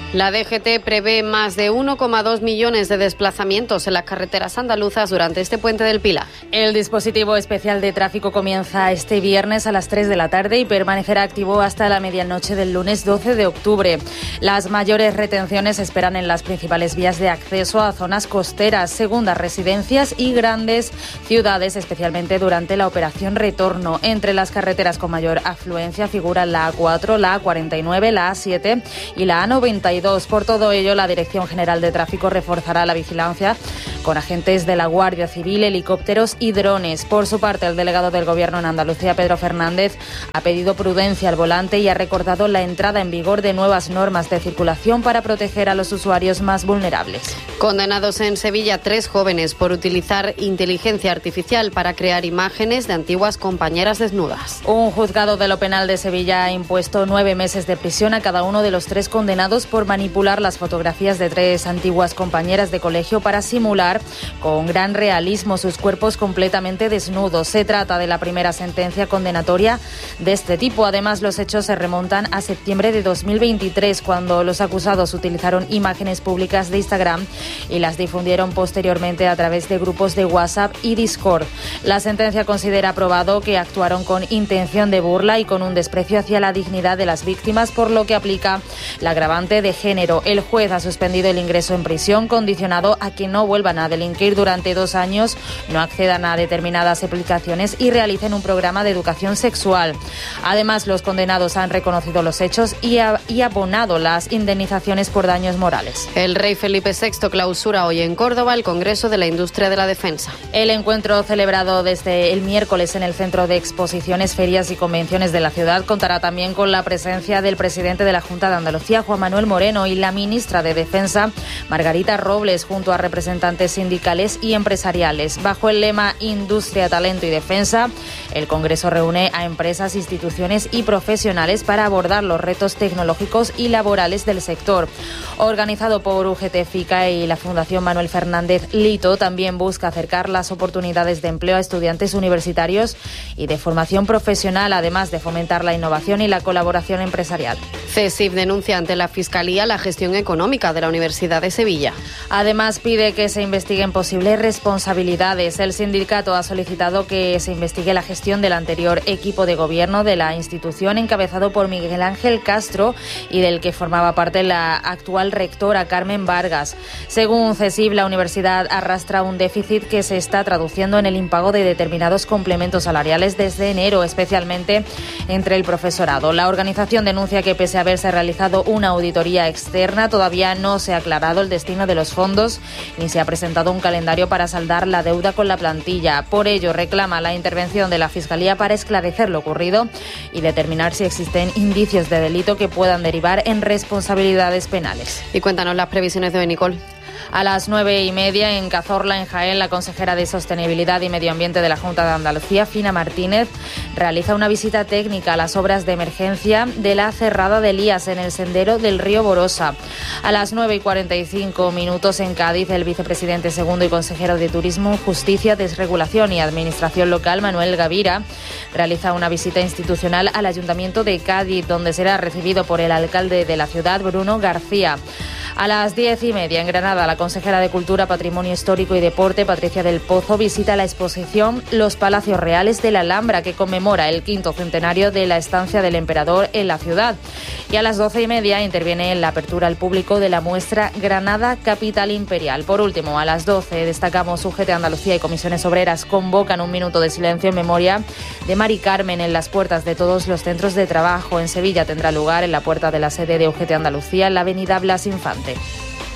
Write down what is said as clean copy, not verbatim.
La DGT prevé más de 1,2 millones de desplazamientos en las carreteras andaluzas durante este puente del Pilar. El dispositivo especial de tráfico comienza este viernes a las 3 de la tarde y permanecerá activo hasta la medianoche del lunes 12 de octubre. Las mayores retenciones se esperan en las principales vías de acceso a zonas costeras, segundas residencias y grandes ciudades, especialmente durante la operación Retorno. Entre las carreteras con mayor afluencia figuran la A4, la A49, la A7 y la A92. Por todo ello, la Dirección General de Tráfico reforzará la vigilancia con agentes de la Guardia Civil, helicópteros y drones. Por su parte, el delegado del Gobierno en Andalucía, Pedro Fernández, ha pedido prudencia al volante y ha recordado la entrada en vigor de nuevas normas de circulación para proteger a los usuarios más vulnerables. Condenados en Sevilla 3 jóvenes por utilizar inteligencia artificial para crear imágenes de antiguas compañeras desnudas. Un juzgado de lo penal de Sevilla ha impuesto 9 meses de prisión a cada uno de los 3 condenados por manipular las fotografías de 3 antiguas compañeras de colegio para simular con gran realismo sus cuerpos completamente desnudos. Se trata de la primera sentencia condenatoria de este tipo. Además, los hechos se remontan a septiembre de 2023, cuando los acusados utilizaron imágenes públicas de Instagram y las difundieron posteriormente a través de grupos de WhatsApp y Discord. La sentencia considera probado que actuaron con intención de burla y con un desprecio hacia la dignidad de las víctimas, por lo que aplica la agravante de género. El juez ha suspendido el ingreso en prisión, condicionado a que no vuelvan a delinquir durante 2 años, no accedan a determinadas aplicaciones y realicen un programa de educación sexual. Además, los condenados han reconocido los hechos y abonado las indemnizaciones por daños morales. El rey Felipe VI clausura hoy en Córdoba el Congreso de la Industria de la Defensa. El encuentro, celebrado desde el miércoles en el Centro de Exposiciones, Ferias y Convenciones de la ciudad, contará también con la presencia del presidente de la Junta de Andalucía, Juan Manuel Moreno, y la ministra de Defensa, Margarita Robles, junto a representantes sindicales y empresariales. Bajo el lema Industria, Talento y Defensa, el Congreso reúne a empresas, instituciones y profesionales para abordar los retos tecnológicos y laborales del sector. Organizado por UGT FICA y la Fundación Manuel Fernández Lito, también busca acercar las oportunidades de empleo a estudiantes universitarios y de formación profesional, además de fomentar la innovación y la colaboración empresarial. CESIF denuncia ante la Fiscalía la gestión económica de la Universidad de Sevilla. Además, pide que se investiguen posibles responsabilidades. El sindicato ha solicitado que se investigue la gestión del anterior equipo de gobierno de la institución, encabezado por Miguel Ángel Castro, y del que formaba parte la actual rectora Carmen Vargas. Según CESIF, la universidad arrastra un déficit que se está traduciendo en el impago de determinados complementos salariales desde enero, especialmente entre el profesorado. La organización denuncia que, pese a haberse realizado una auditoría externa, todavía no se ha aclarado el destino de los fondos ni se ha presentado un calendario para saldar la deuda con la plantilla. Por ello, reclama la intervención de la Fiscalía para esclarecer lo ocurrido y determinar si existen indicios de delito que puedan derivar en responsabilidades penales. Y cuéntanos las previsiones de hoy, Nicole. A las 9:30 en Cazorla, en Jaén, la consejera de Sostenibilidad y Medio Ambiente de la Junta de Andalucía, Fina Martínez, realiza una visita técnica a las obras de emergencia de la Cerrada de Elías en el sendero del río Borosa. A las 9:45 en Cádiz, el vicepresidente segundo y consejero de Turismo, Justicia, Desregulación y Administración Local, Manuel Gavira, realiza una visita institucional al Ayuntamiento de Cádiz, donde será recibido por el alcalde de la ciudad, Bruno García. A las 10:30 en Granada, la consejera de Cultura, Patrimonio Histórico y Deporte, Patricia del Pozo, visita la exposición Los Palacios Reales de la Alhambra, que conmemora el 5º centenario de la estancia del emperador en la ciudad. Y a las 12:30 interviene en la apertura al público de la muestra Granada Capital Imperial. Por último, a las 12 destacamos UGT Andalucía y Comisiones Obreras convocan un minuto de silencio en memoria de Mari Carmen en las puertas de todos los centros de trabajo. En Sevilla tendrá lugar en la puerta de la sede de UGT Andalucía, en la avenida Blas Infante.